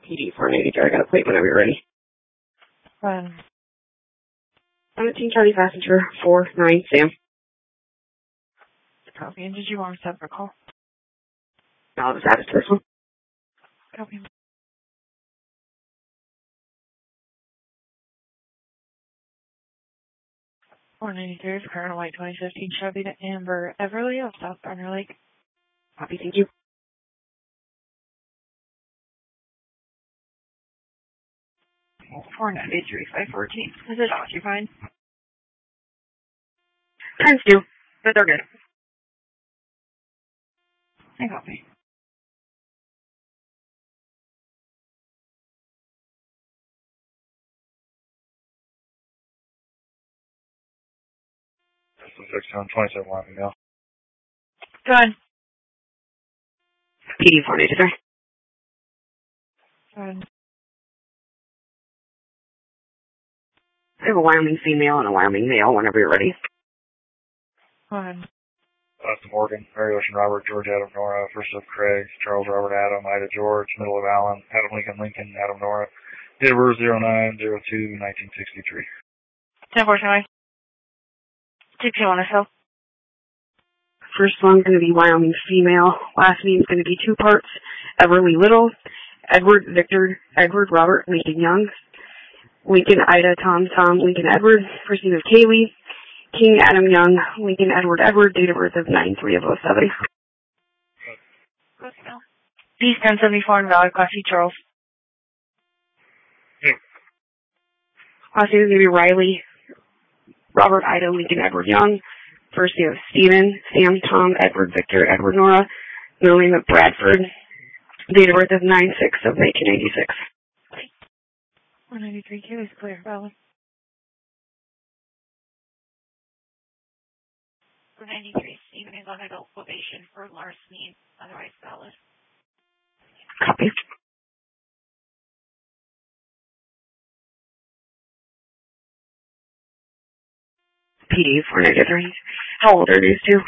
PD 493, I got a plate whenever you're ready. 17 Charlie Passenger 49 Sam. Copy. And did you want a separate call? No, I'll just add it to this one. Copy. 493 for current white 2015 Chevy to Amber Everly of South Barner Lake. Copy, thank you. 493 514. Is it occupied? Tends to, but they're good. I copy. This is 627 Wyoming now. Go ahead. PD 493. Go ahead. I have a Wyoming female and a Wyoming male whenever you're ready. Go ahead. Morgan, Mary Ocean Robert, George Adam Nora, first of Craig, Charles Robert Adam, Ida George, middle of Allen, Adam Lincoln Lincoln, Adam Nora, date of birth 09/02/1963. 10-4, 221 or so. First one's going to be Wyoming female. Last name's going to be two parts. Everly Little, Edward Victor, Edward Robert, Lincoln Young, Lincoln Ida Tom Tom, Lincoln Edward, first name of Kaylee, King Adam Young, Lincoln Edward Edward, date of birth of 9/3/07. Peace 1074 in Valley Class C, Charles. Last name is going to be Riley, Robert Ida, Lincoln Edward Young, first name of Stephen, Sam Tom, Edward Victor, Edward Nora, middle name of Bradford, date of birth of 9/6/1986. 193Q is clear, Valley. 193 Stephen is on adult probation for larceny, otherwise valid. Copy. PD 493. How old are these two?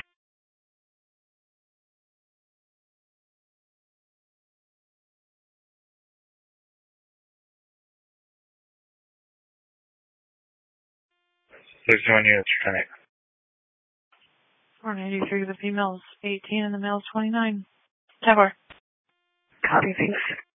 There's 1 units for tonight. 493, the female is 18 and the male is 29. 10-4. Copy, thanks.